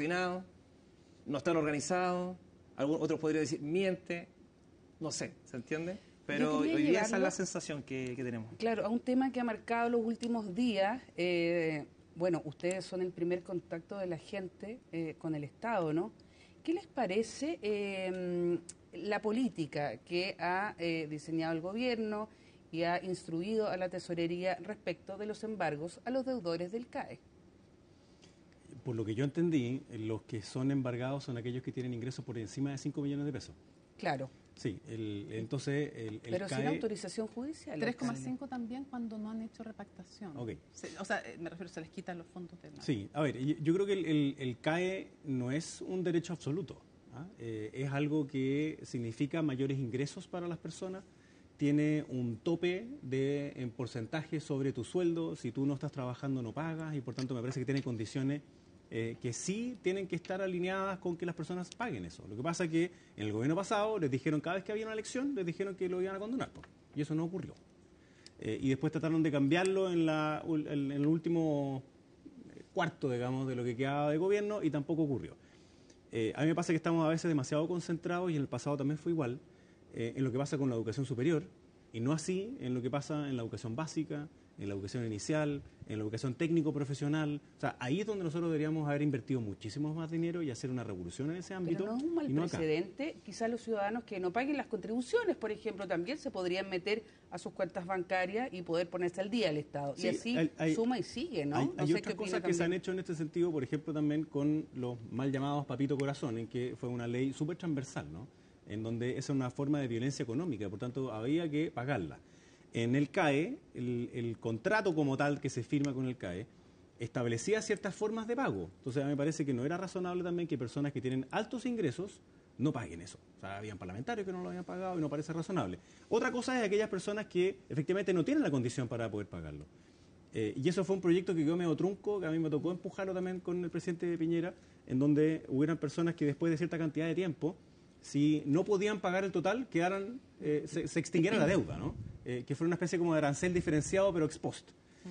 descoordinados, no están organizados, otros podrían decir miente, no sé, ¿se entiende? Pero hoy día esa es la sensación que tenemos. Claro, a un tema que ha marcado los últimos días, bueno, ustedes son el primer contacto de la gente con el Estado, ¿no? ¿Qué les parece la política que ha diseñado el gobierno y ha instruido a la tesorería respecto de los embargos a los deudores del CAE? Por lo que yo entendí, los que son embargados son aquellos que tienen ingresos por encima de 5 millones de pesos. Claro. Sí, entonces el pero CAE... sin autorización judicial. 3,5 también cuando no han hecho repactación. Okay. O sea, me refiero, se les quitan los fondos de nada. Sí, a ver, yo creo que el CAE no es un derecho absoluto. Es algo que significa mayores ingresos para las personas, tiene un tope en porcentaje sobre tu sueldo, si tú no estás trabajando no pagas y por tanto me parece que tiene condiciones que sí tienen que estar alineadas con que las personas paguen eso. Lo que pasa es que en el gobierno pasado les dijeron, cada vez que había una elección, les dijeron que lo iban a condonar, y eso no ocurrió. Y después trataron de cambiarlo en el último cuarto, digamos, de lo que quedaba de gobierno y tampoco ocurrió. A mí me pasa que estamos a veces demasiado concentrados, y en el pasado también fue igual, en lo que pasa con la educación superior, y no así en lo que pasa en la educación básica, en la educación inicial, en la educación técnico-profesional. O sea, ahí es donde nosotros deberíamos haber invertido muchísimo más dinero y hacer una revolución en ese ámbito. Pero no es un mal precedente. Quizás los ciudadanos que no paguen las contribuciones, por ejemplo, también se podrían meter a sus cuentas bancarias y poder ponerse al día el Estado. Sí, y así suma y sigue, ¿no? Hay otras cosas que se han hecho en este sentido, por ejemplo, también con los mal llamados Papito Corazón, en que fue una ley súper transversal, ¿no? En donde esa es una forma de violencia económica, por tanto había que pagarla. En el CAE, el contrato como tal que se firma con el CAE establecía ciertas formas de pago. Entonces a mí me parece que no era razonable también que personas que tienen altos ingresos no paguen eso. O sea, habían parlamentarios que no lo habían pagado y no parece razonable. Otra cosa es aquellas personas que efectivamente no tienen la condición para poder pagarlo. Y eso fue un proyecto que quedó medio trunco, que a mí me tocó empujarlo también con el presidente Piñera, en donde hubieran personas que después de cierta cantidad de tiempo, si no podían pagar el total, se extinguiera la deuda, ¿no? Que fuera una especie como de arancel diferenciado, pero ex post.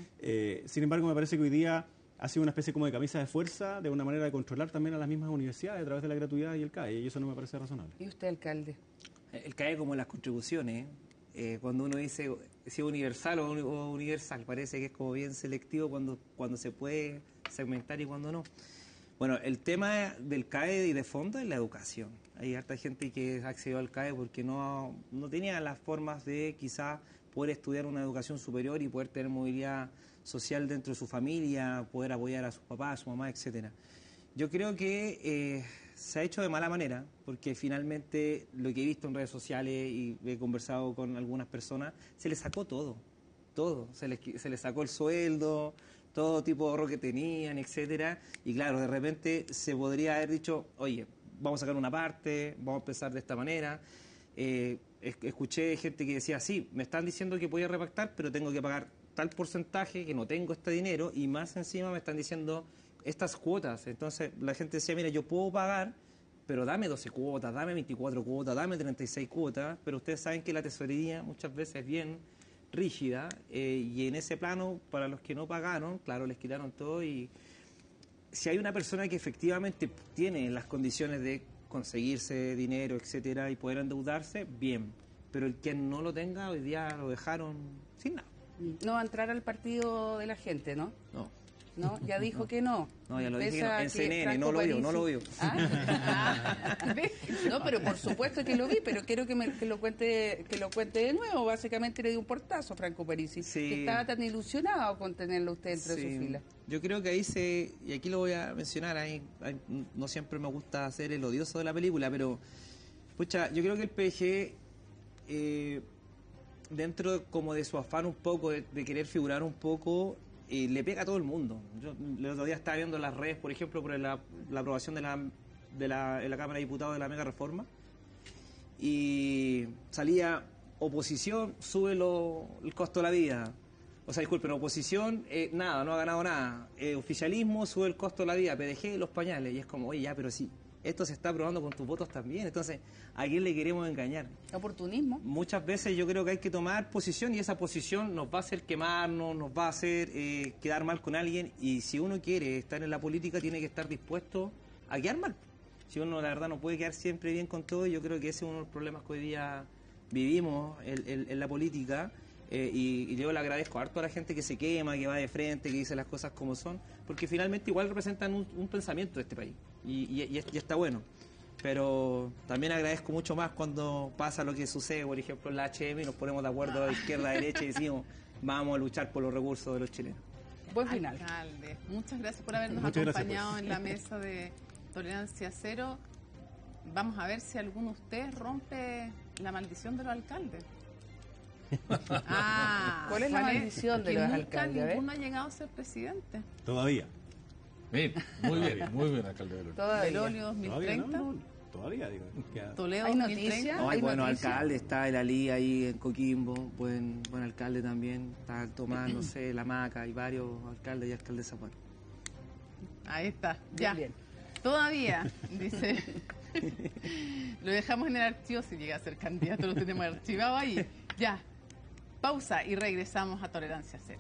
Sin embargo, me parece que hoy día ha sido una especie como de camisa de fuerza, de una manera de controlar también a las mismas universidades a través de la gratuidad y el CAE, y eso no me parece razonable. ¿Y usted, alcalde? El CAE, como las contribuciones, cuando uno dice si es universal o universal, parece que es como bien selectivo cuando se puede segmentar y cuando no. Bueno, el tema del CAE y de fondo es la educación. Hay harta gente que accedió al CAE porque no tenía las formas de quizás poder estudiar una educación superior y poder tener movilidad social dentro de su familia, poder apoyar a sus papás, a su mamá, etcétera. Yo creo que se ha hecho de mala manera, porque finalmente lo que he visto en redes sociales y he conversado con algunas personas, se les sacó todo. Se les sacó el sueldo, todo tipo de ahorro que tenían, etcétera. Y claro, de repente se podría haber dicho, oye, vamos a sacar una parte, vamos a empezar de esta manera. Escuché gente que decía, sí, me están diciendo que voy a repactar, pero tengo que pagar tal porcentaje, que no tengo este dinero, y más encima me están diciendo estas cuotas. Entonces la gente decía, mira, yo puedo pagar, pero dame 12 cuotas, dame 24 cuotas, dame 36 cuotas, pero ustedes saben que la tesorería muchas veces es bien rígida, y en ese plano, para los que no pagaron, claro, les quitaron todo. Y si hay una persona que efectivamente tiene las condiciones de conseguirse dinero, etcétera, y poder endeudarse, bien, pero el que no lo tenga, hoy día lo dejaron sin nada. No va a entrar al partido de la gente, ¿no? No, ya dijo que no. No, ya lo dije que no. En CNN, no lo vio. No, pero por supuesto que lo vi, pero quiero que lo cuente de nuevo. Básicamente le dio un portazo a Franco Parisi, que estaba tan ilusionado con tenerlo usted entre sus filas. Yo creo que ahí y aquí lo voy a mencionar, no siempre me gusta hacer el odioso de la película, pero pucha, yo creo que el PG, dentro como de su afán un poco, de querer figurar un poco, le pega a todo el mundo. Yo el otro día estaba viendo las redes, por ejemplo, por la aprobación en la Cámara de Diputados de la mega reforma, y salía oposición, sube el costo de la vida. O sea, disculpen, oposición, nada, no ha ganado nada. Oficialismo, sube el costo de la vida. PDG, los pañales. Y es como, oye, ya, pero sí, esto se está aprobando con tus votos también. Entonces, ¿a quién le queremos engañar? Oportunismo. Muchas veces yo creo que hay que tomar posición, y esa posición nos va a hacer quemarnos, nos va a hacer quedar mal con alguien. Y si uno quiere estar en la política, tiene que estar dispuesto quedar mal. Si uno la verdad no puede quedar siempre bien con todo, yo creo que ese es uno de los problemas que hoy día vivimos en la política. Y yo le agradezco harto a la gente que se quema, que va de frente, que dice las cosas como son, porque finalmente igual representan un pensamiento de este país y está bueno. Pero también agradezco mucho más cuando pasa lo que sucede, por ejemplo, en la HM y nos ponemos de acuerdo a izquierda, a derecha y decimos vamos a luchar por los recursos de los chilenos. Buen final. Alcalde, muchas gracias por habernos Muchas acompañado gracias, en la mesa de Tolerancia Cero. Vamos a ver si alguno de ustedes rompe la maldición de los alcaldes. ¿Cuál es la maldición de los alcaldes? Nunca ninguno ha llegado a ser presidente. Todavía. Bien, muy bien, alcalde Belolio. Belolio 2030. Todavía, digo. Toledo ¿Hay 2030. noticias? No, hay buenos noticias? alcaldes, está el Ali ahí en Coquimbo, buen alcalde también, está el Tomás, no sé, la Maca, hay varios alcaldes y alcaldesas buenos. Ahí está, ya. Bien. Todavía, dice. Lo dejamos en el archivo si llega a ser candidato, lo tenemos archivado ahí. Ya. Pausa y regresamos a Tolerancia Cero.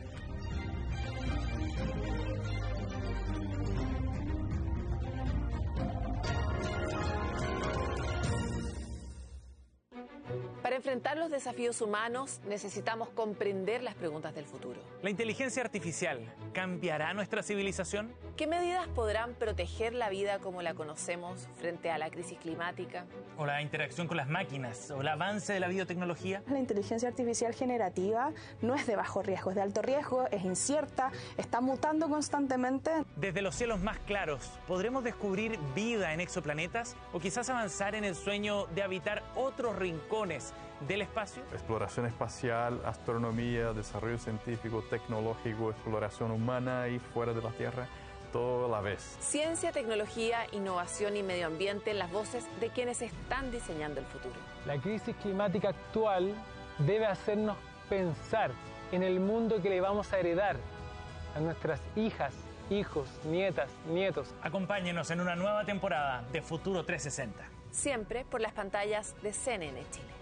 Para enfrentar los desafíos humanos necesitamos comprender las preguntas del futuro. ¿La inteligencia artificial cambiará nuestra civilización? ¿Qué medidas podrán proteger la vida como la conocemos frente a la crisis climática? ¿O la interacción con las máquinas? ¿O el avance de la biotecnología? La inteligencia artificial generativa no es de bajo riesgo, es de alto riesgo, es incierta, está mutando constantemente. Desde los cielos más claros, ¿podremos descubrir vida en exoplanetas? ¿O quizás avanzar en el sueño de habitar otros rincones del espacio? Exploración espacial, astronomía, desarrollo científico, tecnológico, exploración humana y fuera de la Tierra, todo a la vez. Ciencia, tecnología, innovación y medio ambiente, las voces de quienes están diseñando el futuro. La crisis climática actual debe hacernos pensar en el mundo que le vamos a heredar a nuestras hijas, hijos, nietas, nietos. Acompáñenos en una nueva temporada de Futuro 360. Siempre por las pantallas de CNN Chile.